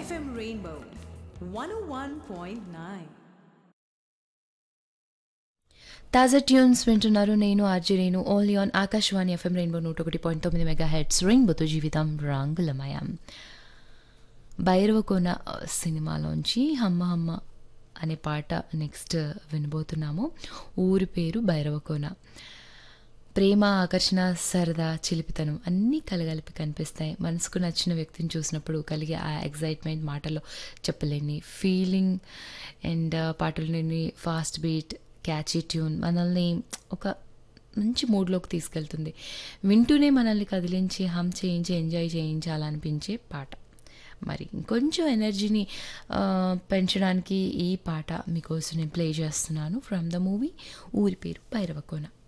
FM Rainbow 101.9. తాజా tunes వింటున్నారు. నేను RG Renu only on Akashvani FM rainbow 101.9 mega heads. రెయిన్బోతో జీవితం రంగులమయం. భైరవకోన సినిమాలోంచి హమ్మ హమ్మ అనే పాట నెక్స్ట్ వినబోతున్నాము. ఊరి పేరు భైరవకోన. ప్రేమ, ఆకర్షణ, సరదా, చిలిపితనం అన్నీ కలగలిపి కనిపిస్తాయి. మనసుకు నచ్చిన వ్యక్తిని చూసినప్పుడు కలిగే ఆ ఎగ్జైట్మెంట్ మాటల్లో చెప్పలేని ఫీలింగ్. అండ్ పాటలోని ఫాస్ట్ బీట్, క్యాచీ ట్యూన్ మనల్ని ఒక మంచి మూడ్లోకి తీసుకెళ్తుంది. వింటూనే మనల్ని కదిలించి హమ్ చేయించి ఎంజాయ్ చేయించాలనిపించే పాట. మరి ఇంకొంచెం ఎనర్జీని పెంచడానికి ఈ పాట మీకోసం నేను ప్లే చేస్తున్నాను ఫ్రమ్ ద మూవీ ఊరి పేరు భైరవకోన.